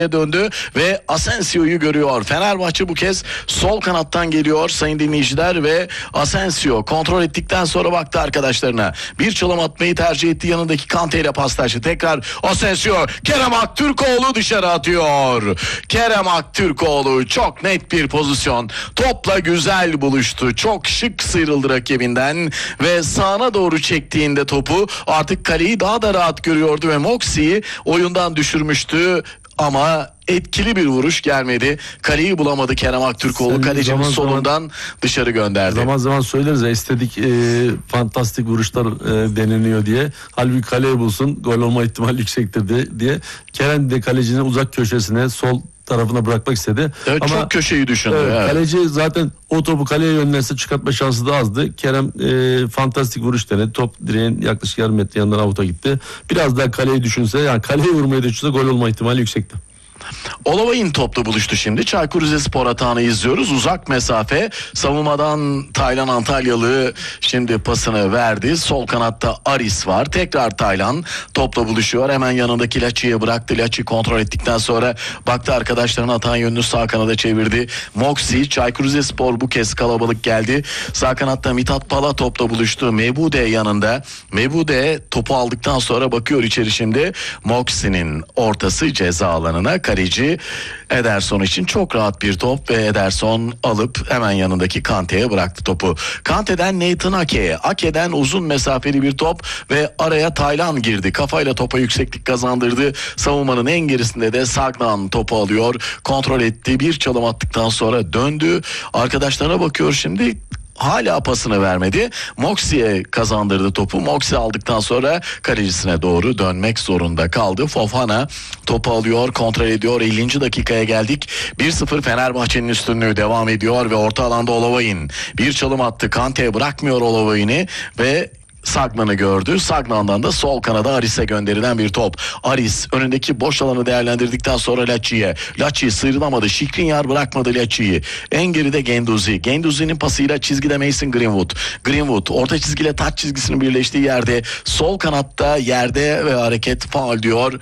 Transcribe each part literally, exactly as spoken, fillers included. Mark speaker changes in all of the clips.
Speaker 1: döndü ve Asensio'yu görüyor. Fenerbahçe bu kez sol kanattan geliyor sayın dinleyiciler ve Asensio kontrol ettikten sonra baktı arkadaşlarına. Bir çalım atmayı tercih etti, yanındaki Kante ile paslaştı. Tekrar Asensio, Kerem Aktürkoğlu dışarı atıyor. Kerem Aktürkoğlu çok net bir pozisyon. Topla güzel buluştu. Çok şık sıyrıldı rakibinden ve sağına doğru çektiğinde topu artık kaleyi daha da rahat görüyordu ve Moxi'yi oyundan düşürmüştü. Ama etkili bir vuruş gelmedi. Kaleyi bulamadı Kerem Aktürkoğlu.
Speaker 2: Senin
Speaker 1: Kalecinin
Speaker 2: zaman
Speaker 1: solundan
Speaker 2: zaman,
Speaker 1: dışarı gönderdi.
Speaker 2: Zaman zaman söyleriz ya, estetik e, fantastik vuruşlar e, deneniyor diye. Halbuki kaleyi bulsun, gol olma ihtimali yüksektir de, diye. Kerem de kalecinin uzak köşesine, sol tarafına bırakmak istedi.
Speaker 1: Evet,
Speaker 2: ama
Speaker 1: çok köşeyi düşündü.
Speaker 2: Evet,
Speaker 1: evet.
Speaker 2: Kaleci zaten o topu kaleye yönlense çıkartma şansı da azdı. Kerem e, fantastik vuruş denedi. Top direğin yaklaşık yarım metre yanından avuta gitti. Biraz daha kaleyi düşünse, yani kaleyi vurmayı düşünse gol olma ihtimali yüksekti.
Speaker 1: Olavay'ın topla buluştu şimdi. Çaykur Rizespor atağını izliyoruz. Uzak mesafe. Savunmadan Taylan Antalyalı şimdi pasını verdi. Sol kanatta Aris var. Tekrar Taylan topla buluşuyor. Hemen yanındaki Laçi'ye bıraktı. Laçi kontrol ettikten sonra baktı arkadaşlarına, atağın yönünü sağ kanada çevirdi. Moxi, Çaykur Rizespor bu kez kalabalık geldi. Sağ kanatta Mithat Pala topla buluştu. Mebude yanında. Mebude topu aldıktan sonra bakıyor içeri şimdi. Moxi'nin ortası ceza alanına. Kaleci Ederson için çok rahat bir top ve Ederson alıp hemen yanındaki Kante'ye bıraktı topu. Kante'den Nathan Ake'ye, Ake'den uzun mesafeli bir top ve araya Taylan girdi. Kafayla topa yükseklik kazandırdı. Savunmanın en gerisinde de Sagnan topu alıyor. Kontrol etti. Bir çalım attıktan sonra döndü. Arkadaşlarına bakıyor şimdi. Hala pasını vermedi. Moxi'ye kazandırdı topu. Moxi aldıktan sonra kalecisine doğru dönmek zorunda kaldı. Fofana topu alıyor, kontrol ediyor. ellinci dakikaya geldik. bir sıfır Fenerbahçe'nin üstünlüğü devam ediyor ve orta alanda Olavay'ın bir çalım attı. Kante bırakmıyor Olavay'ını ve Sagnan'ı gördü. Sagnan'dan da sol kanada Aris'e gönderilen bir top. Aris önündeki boş alanı değerlendirdikten sonra Laçi'ye. Laçi sıyrılamadı. Skriniar bırakmadı Laçi'yi. En geride Genduzi. Genduzi'nin pasıyla çizgide Mason Greenwood. Greenwood orta çizgiyle taç çizgisinin birleştiği yerde, sol kanatta yerde ve hareket faul diyor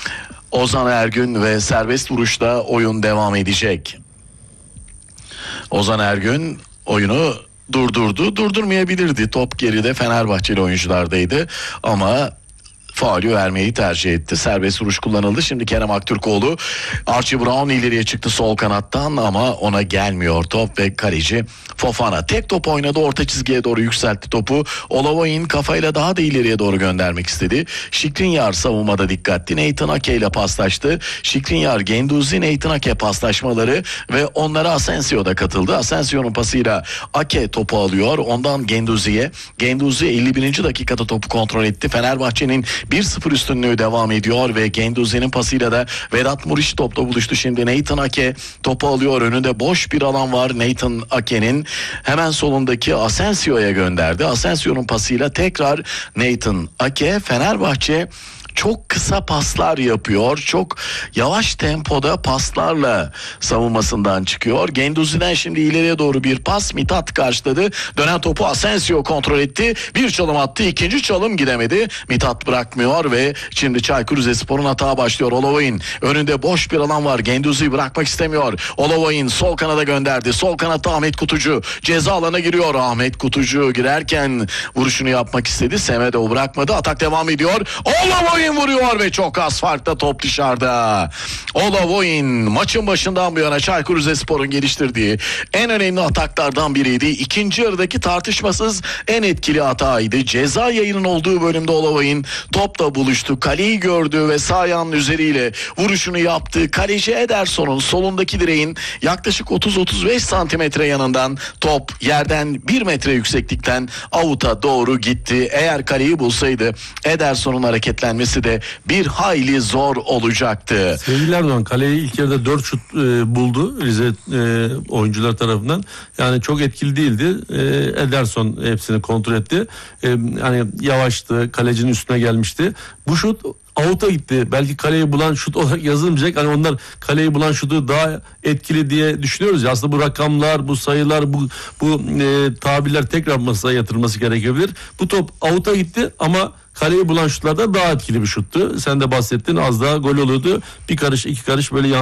Speaker 1: Ozan Ergün ve serbest vuruşla oyun devam edecek. Ozan Ergün oyunu durdurdu. Durdurmayabilirdi. Top geride Fenerbahçeli oyunculardaydı ama faulü vermeyi tercih etti. Serbest vuruş kullanıldı. Şimdi Kerem Aktürkoğlu, Archie Brown ileriye çıktı sol kanattan ama ona gelmiyor top ve kaleci Fofana tek top oynadı. Orta çizgiye doğru yükseltti topu. Olavay'ın kafayla daha da ileriye doğru göndermek istedi. Skriniar savunmada dikkatli. Nathan Ake ile paslaştı. Skriniar, Genduzi, Nathan Ake paslaşmaları ve onlara Asensio da katıldı. Asensio'nun pasıyla Ake topu alıyor. Ondan Genduzi'ye. Genduzi elli birinci dakikada topu kontrol etti. Fenerbahçe'nin bir sıfır üstünlüğü devam ediyor ve Genduzi'nin pasıyla da Vedat Muriç topla buluştu. Şimdi Nathan Ake topu alıyor. Önünde boş bir alan var Nathan Ake'nin. Hemen solundaki Asensio'ya gönderdi. Asensio'nun pasıyla tekrar Nathan Ake. Fenerbahçe çok kısa paslar yapıyor. Çok yavaş tempoda paslarla savunmasından çıkıyor. Genduzi'den şimdi ileriye doğru bir pas. Mithat karşıladı. Dönen topu Asensio kontrol etti. Bir çalım attı. İkinci çalım gidemedi. Mithat bırakmıyor ve şimdi Çaykur Rizespor'un hata başlıyor. Olavay'ın önünde boş bir alan var. Genduzi bırakmak istemiyor. Olavay'ın sol kanada gönderdi. Sol kanatta Ahmet Kutucu ceza alana giriyor. Ahmet Kutucu girerken vuruşunu yapmak istedi. Semedo bırakmadı. Atak devam ediyor. Olavay vuruyor ve çok az farkla top dışarıda. Olavoy'un maçın başından bu yana Çaykur Rizespor'un geliştirdiği en önemli ataklardan biriydi. İkinci yarıdaki tartışmasız en etkili hataydı. Ceza yayının olduğu bölümde Olavoy'un topla buluştu. Kaleyi gördü ve sağ ayağının üzeriyle vuruşunu yaptı. Kaleci Ederson'un solundaki direğin yaklaşık otuz otuz beş santimetre yanından top yerden bir metre yükseklikten avuta doğru gitti. Eğer kaleyi bulsaydı Ederson'un hareketlenmesi de bir hayli zor olacaktı.
Speaker 2: Sevgili Erdoğan, kaleyi ilk yarıda dört şut e, buldu Rize e, oyuncular tarafından. Yani çok etkili değildi. E, Ederson hepsini kontrol etti. E, hani yavaştı, kalecinin üstüne gelmişti. Bu şut avuta gitti. Belki kaleyi bulan şut olarak yazılmayacak. Hani onlar kaleyi bulan şutu daha etkili diye düşünüyoruz ya. Aslında bu rakamlar, bu sayılar, bu bu e, tabirler tekrar masaya yatırılması gerekebilir. Bu top avuta gitti ama kaleyi bulan şutlarda daha etkili bir şuttu. Sen de bahsettin, az daha gol oluyordu. Bir karış iki karış böyle yan